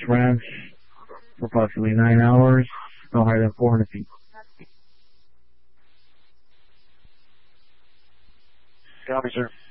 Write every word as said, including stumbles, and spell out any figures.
Ranch for approximately nine hours, no higher than four hundred feet. Copy, sir.